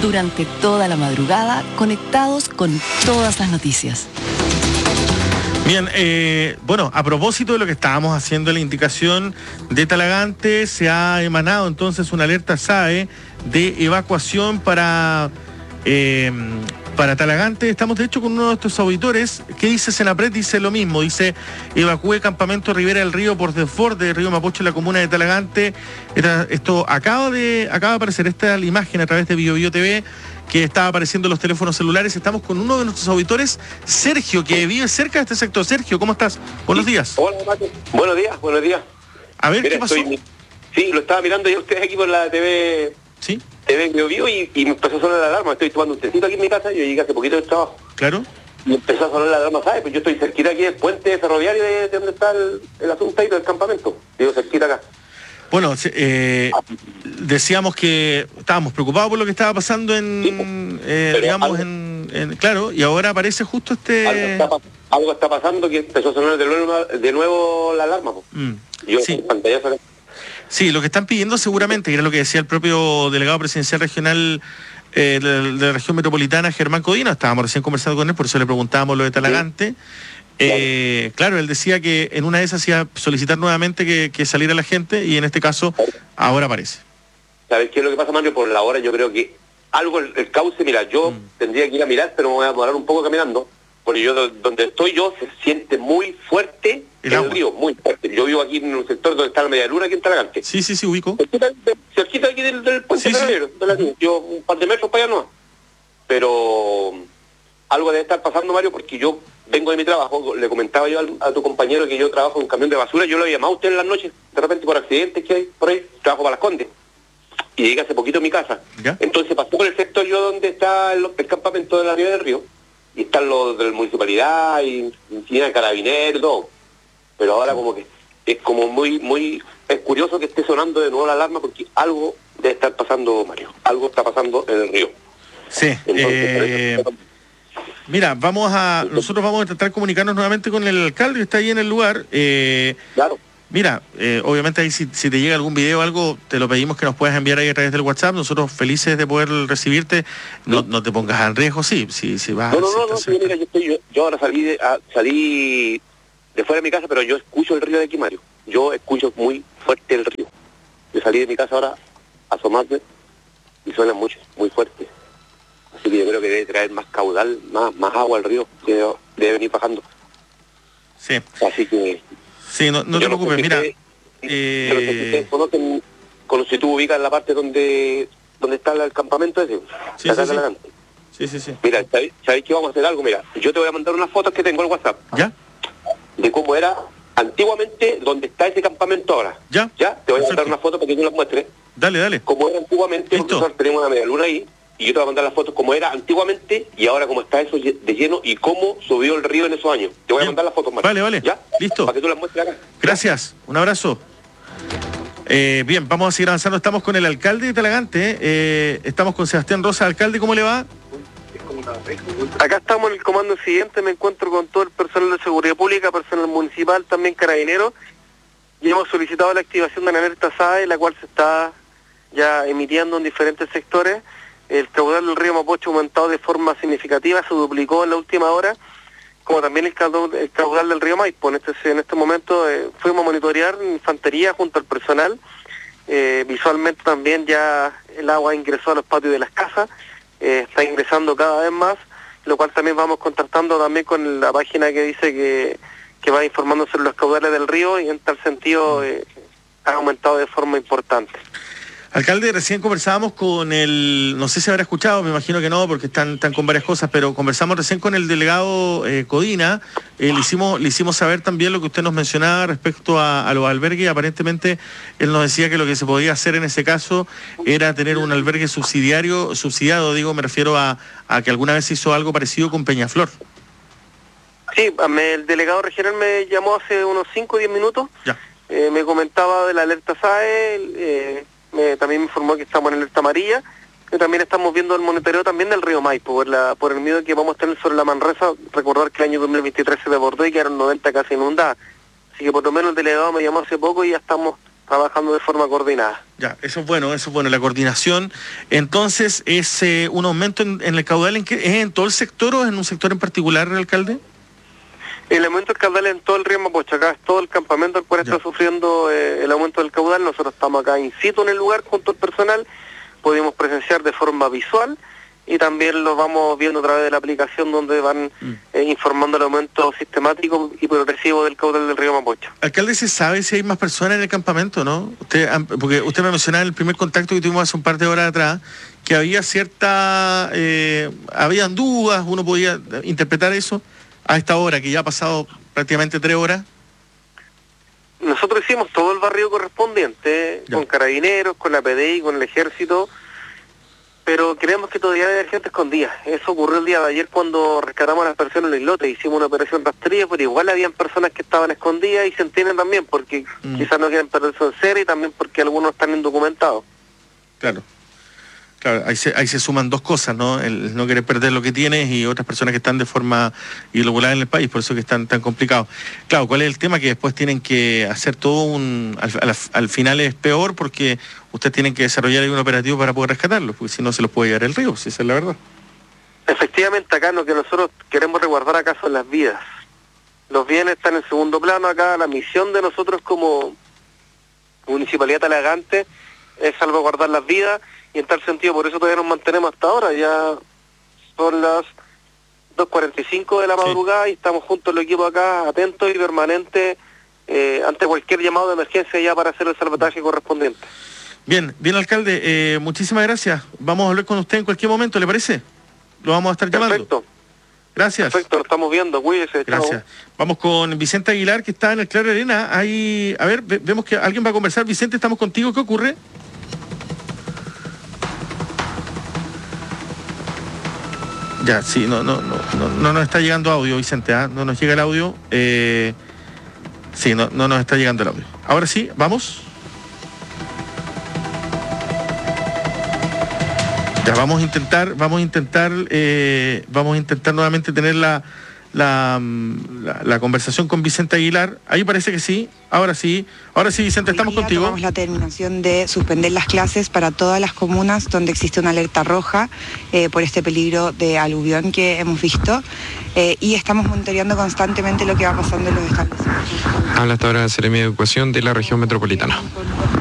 Durante toda la madrugada, conectados con todas las noticias. Bien, bueno, a propósito de lo que estábamos haciendo, la indicación de Talagante, se ha emanado entonces una alerta SAE de evacuación para Talagante. Estamos de hecho con uno de nuestros auditores que dice Senapred, dice lo mismo, dice evacúe campamento Ribera del Río por desborde de Río Mapocho en la comuna de Talagante. Esto acaba de aparecer, esta es la imagen a través de BioBio TV que estaba apareciendo en los teléfonos celulares. Estamos con uno de nuestros auditores, Sergio, que vive cerca de este sector. Sergio, ¿cómo estás? Buenos días. Hola, Mate. Buenos días. A ver, mira, ¿qué pasó? Sí, lo estaba mirando yo ustedes aquí por la TV. ¿Sí? TV Bio y me empezó a sonar la alarma. Estoy tomando un tecito aquí en mi casa, yo llegué hace poquito del trabajo. Claro. Y empezó a sonar la alarma, ¿sabes? Pues yo estoy cerquita aquí del puente ferroviario de donde está el asunto ahí del campamento. Digo, cerquita acá. Bueno, decíamos que estábamos preocupados por lo que estaba pasando claro, y ahora aparece justo Algo está pasando que empezó a sonar de nuevo la alarma. Yo sí. Pantallazo acá. Sí, lo que están pidiendo seguramente, y era lo que decía el propio delegado presidencial regional de la región metropolitana, Germán Codina, estábamos recién conversando con él, por eso le preguntábamos lo de Talagante. Claro, él decía que en una de esas iba a solicitar nuevamente que saliera la gente, y en este caso ahora aparece. ¿Sabes qué es lo que pasa, Mario? Por la hora yo creo que algo, el cauce, mira, yo tendría que ir a mirar, pero me voy a demorar un poco caminando, porque yo donde estoy yo se siente muy fuerte el río, muy fuerte. Yo vivo aquí en un sector donde está la Media Luna, aquí en Talagante. Sí, ubico. Cerquita aquí del puente ferroviario, yo un par de metros para allá no. Pero algo debe estar pasando, Mario, porque yo vengo de mi trabajo, le comentaba yo a tu compañero que yo trabajo en un camión de basura, yo lo había llamado a usted en las noches, de repente por accidentes que hay por ahí, trabajo para Las Condes, y llegué hace poquito a mi casa. ¿Ya? Entonces pasé por el sector yo donde está el campamento de la Ribera del Río, y están los de la municipalidad, y carabineros y todo. Pero ahora como que es como muy es curioso que esté sonando de nuevo la alarma, porque algo debe estar pasando, Mario, algo está pasando en el río. Sí. Entonces, mira, nosotros vamos a intentar comunicarnos nuevamente con el alcalde que está ahí en el lugar. Claro. Mira, obviamente ahí si te llega algún video o algo, te lo pedimos que nos puedas enviar ahí a través del WhatsApp. Nosotros felices de poder recibirte. No te pongas en riesgo, si vas. No, mira, yo ahora salí de fuera de mi casa, pero yo escucho el río de aquí, Mario. Yo escucho muy fuerte el río. Yo salí de mi casa ahora a asomarme y suena mucho, muy fuerte. Así que yo creo que debe traer más caudal, más agua al río, que debe venir bajando. Sí. Así que... Sí, no te preocupes, mira. Ustedes conocen, si tú ubicas la parte donde está el campamento ese. Sí. Mira, ¿sabéis que vamos a hacer algo? Mira, yo te voy a mandar unas fotos que tengo en WhatsApp. ¿Ya? De cómo era antiguamente donde está ese campamento ahora. ¿Ya? Te voy a mandar unas fotos para que tú las muestres. Dale. Cómo era antiguamente, porque nosotros tenemos una media luna ahí, y yo te voy a mandar las fotos como era antiguamente y ahora cómo está eso de lleno y cómo subió el río en esos años. Te voy a mandar las fotos, Mario. Vale. ¿Ya? Listo. Para que tú las muestres acá. Gracias. Un abrazo. Bien, vamos a seguir avanzando. Estamos con el alcalde de Talagante. Estamos con Sebastián Rosa. Alcalde, ¿cómo le va? Acá estamos en el comando siguiente, me encuentro con todo el personal de seguridad pública, personal municipal, también carabineros, y hemos solicitado la activación de la alerta SAE, la cual se está ya emitiendo en diferentes sectores. El caudal del río Mapocho ha aumentado de forma significativa, se duplicó en la última hora, como también el caudal del río Maipo. En este momento fuimos a monitorear infantería junto al personal. Visualmente también ya el agua ingresó a los patios de las casas, está ingresando cada vez más, lo cual también vamos contactando también con la página que dice que va informando sobre los caudales del río, y en tal sentido ha aumentado de forma importante. Alcalde, recién conversábamos con no sé si habrá escuchado, me imagino que no, porque están con varias cosas, pero conversamos recién con el delegado Codina. Le hicimos saber también lo que usted nos mencionaba respecto a los albergues. Aparentemente él nos decía que lo que se podía hacer en ese caso era tener un albergue subsidiado, me refiero a que alguna vez se hizo algo parecido con Peñaflor. Sí, el delegado regional me llamó hace unos 5 o 10 minutos, ya. Me comentaba de la alerta SAE, también me informó que estamos en alerta amarilla, y también estamos viendo el monitoreo también del río Maipo, por el miedo que vamos a tener sobre la Manresa. Recordar que el año 2023 se desbordó y quedaron 90 casi inundadas, así que por lo menos el delegado me llamó hace poco y ya estamos trabajando de forma coordinada. Ya, eso es bueno, la coordinación. Entonces, ¿es un aumento en el caudal ¿es en todo el sector o en un sector en particular, alcalde? El aumento del caudal en todo el río Mapocho, acá es todo el campamento el cual está sufriendo el aumento del caudal. Nosotros estamos acá in situ en el lugar junto al personal, pudimos presenciar de forma visual y también lo vamos viendo a través de la aplicación donde van informando el aumento sistemático y progresivo del caudal del río Mapocho. Alcalde, ¿se sabe si hay más personas en el campamento, no? Porque usted me mencionaba en el primer contacto que tuvimos hace un par de horas atrás que había habían dudas, uno podía interpretar eso a esta hora, que ya ha pasado prácticamente 3 horas. Nosotros hicimos todo el barrio correspondiente, con carabineros, con la PDI, con el ejército, pero creemos que todavía hay gente escondida. Eso ocurrió el día de ayer cuando rescatamos a las personas en el islote, hicimos una operación rastrería, pero igual habían personas que estaban escondidas y se entienden también, porque quizás no quieren perderse en serio y también porque algunos están indocumentados. Claro, ahí se suman dos cosas, ¿no? El no querer perder lo que tienes y otras personas que están de forma irregular en el país, por eso que están tan complicados. Claro, ¿cuál es el tema? Que después tienen que hacer todo al final es peor porque ustedes tienen que desarrollar ahí un operativo para poder rescatarlos, porque si no se los puede llevar el río, si esa es la verdad. Efectivamente, acá lo que nosotros queremos resguardar acá son las vidas. Los bienes están en segundo plano acá, la misión de nosotros como Municipalidad Talagante es salvaguardar las vidas. Y en tal sentido, por eso todavía nos mantenemos hasta ahora. Ya son las 2:45 de la madrugada y estamos juntos los equipos acá, atentos y permanentes ante cualquier llamado de emergencia ya para hacer el salvataje correspondiente. Bien, alcalde, muchísimas gracias. Vamos a hablar con usted en cualquier momento, ¿le parece? Lo vamos a estar llamando. Perfecto. Gracias. Perfecto, lo estamos viendo, cuídese. Gracias. Chao. Vamos con Vicente Aguilar, que está en el Claro Arena. Ahí, a ver, vemos que alguien va a conversar. Vicente, estamos contigo, ¿qué ocurre? Ya, sí, no nos está llegando audio, Vicente, no nos llega el audio. Sí, no nos está llegando el audio. Ahora sí, vamos. Ya, vamos a intentar nuevamente tener la conversación con Vicente Aguilar. Ahí parece que sí. Ahora sí, Vicente, estamos contigo. Tomamos la determinación de suspender las clases para todas las comunas donde existe una alerta roja por este peligro de aluvión que hemos visto y estamos monitoreando constantemente lo que va pasando en los establecimientos. Habla hasta ahora la Seremía de Educación de la región metropolitana.